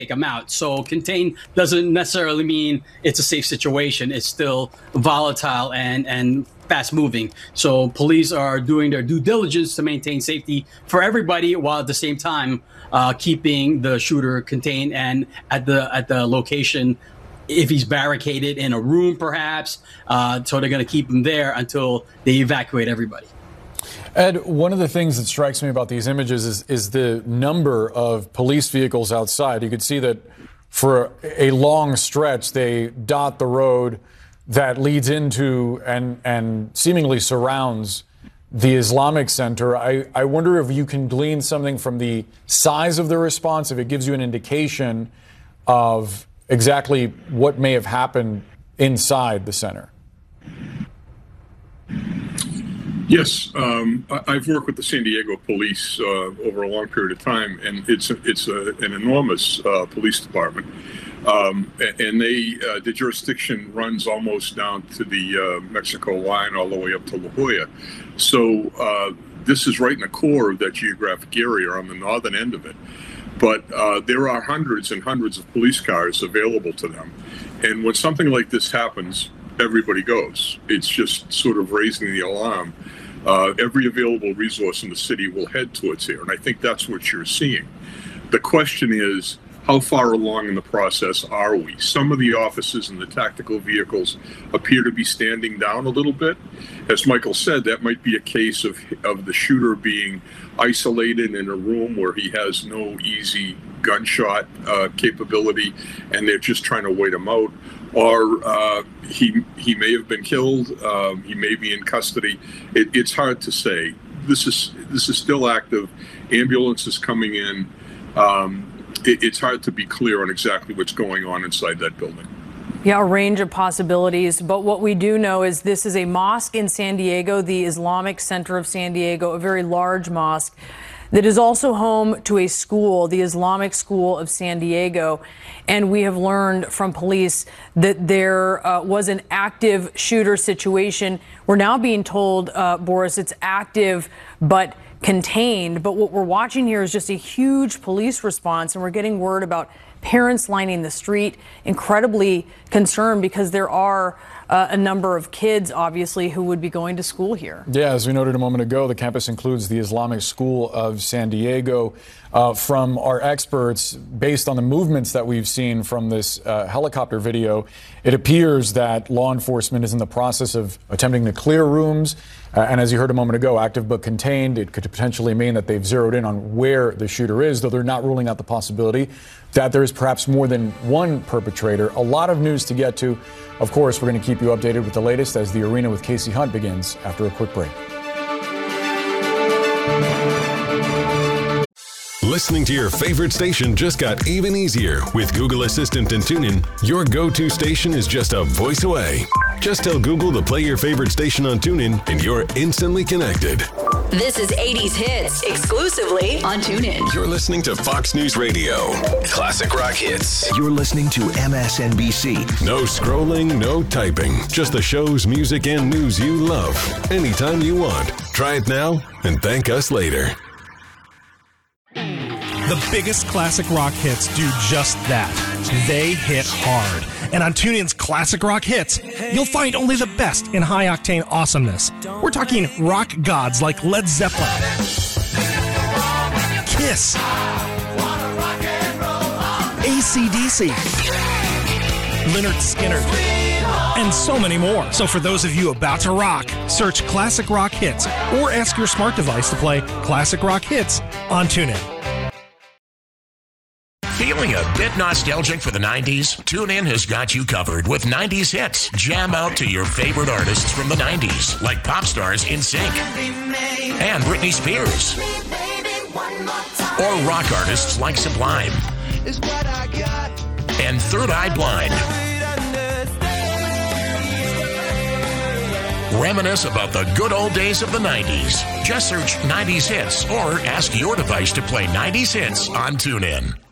them out. So contain doesn't necessarily mean it's a safe situation. It's still volatile and fast moving. So police are doing their due diligence to maintain safety for everybody, while at the same time keeping the shooter contained and at the location. If he's barricaded in a room, perhaps, so they're going to keep him there until they evacuate everybody. Ed, one of the things that strikes me about these images is the number of police vehicles outside. You could see that for a long stretch, they dot the road that leads into and seemingly surrounds the Islamic Center. I wonder if you can glean something from the size of the response, if it gives you an indication of exactly what may have happened inside the center. Yes, I've worked with the San Diego police over a long period of time, and it's an enormous police department, and the jurisdiction runs almost down to the Mexico line all the way up to La Jolla. So this is right in the core of that geographic area on the northern end of it. But there are hundreds and hundreds of police cars available to them, and when something like this happens, everybody goes. It's just sort of raising the alarm. Every available resource in the city will head towards here, and I think that's what you're seeing. The question is, how far along in the process are we? Some of the officers and the tactical vehicles appear to be standing down a little bit. As Michael said, that might be a case of the shooter being isolated in a room where he has no easy gunshot capability, and they're just trying to wait him out. Or he may have been killed. He may be in custody. It's hard to say. This is still active. Ambulance is coming in. It's hard to be clear on exactly what's going on inside that building. Yeah, a range of possibilities. But what we do know is this is a mosque in San Diego, the Islamic Center of San Diego, a very large mosque that is also home to a school, the Islamic School of San Diego. And we have learned from police that there was an active shooter situation. We're now being told, Boris, it's active but contained. But what we're watching here is just a huge police response, and we're getting word about parents lining the street, incredibly concerned because there are a number of kids, obviously, who would be going to school here. Yeah, as we noted a moment ago, the campus includes the Islamic School of San Diego. From our experts, based on the movements that we've seen from this helicopter video, it appears that law enforcement is in the process of attempting to clear rooms. And as you heard a moment ago, active but contained. It could potentially mean that they've zeroed in on where the shooter is, though they're not ruling out the possibility that there is perhaps more than one perpetrator. A lot of news to get to. Of course, we're going to keep you updated with the latest as the Arena with Casey Hunt begins after a quick break. Listening to your favorite station just got even easier. With Google Assistant and TuneIn, your go-to station is just a voice away. Just tell Google to play your favorite station on TuneIn, and you're instantly connected. This is 80s Hits, exclusively on TuneIn. You're listening to Fox News Radio. Classic rock hits. You're listening to MSNBC. No scrolling, no typing. Just the shows, music, and news you love. Anytime you want. Try it now and thank us later. The biggest classic rock hits do just that. They hit hard. And on TuneIn's Classic Rock Hits, you'll find only the best in high-octane awesomeness. We're talking rock gods like Led Zeppelin, Kiss, AC/DC, Lynyrd Skynyrd, and so many more. So for those of you about to rock, search Classic Rock Hits or ask your smart device to play Classic Rock Hits on TuneIn. Feeling a bit nostalgic for the 90s? TuneIn has got you covered with 90s hits. Jam out to your favorite artists from the 90s, like pop stars NSYNC and Britney Spears. Or rock artists like Sublime and Third Eye Blind. Reminisce about the good old days of the 90s. Just search 90s hits or ask your device to play 90s hits on TuneIn.